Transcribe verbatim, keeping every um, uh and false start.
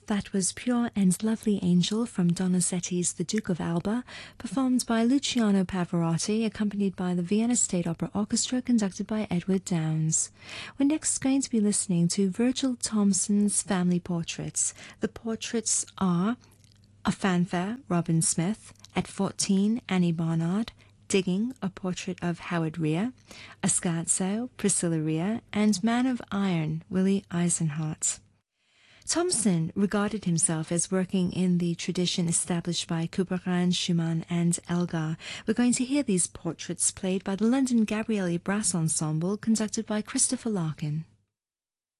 That was Pure and Lovely Angel from Donizetti's The Duke of Alba, performed by Luciano Pavarotti, accompanied by the Vienna State Opera Orchestra, conducted by Edward Downes. We're next going to be listening to Virgil Thomson's Family Portraits. The portraits are A Fanfare, Robin Smith; At fourteen, Annie Barnard; Digging, a portrait of Howard Rea; A Scherzo, Priscilla Rea; and Man of Iron, Willie Eisenhardt. Thomson regarded himself as working in the tradition established by Couperin, Schumann, and Elgar. We're going to hear these portraits played by the London Gabrieli Brass Ensemble, conducted by Christopher Larkin.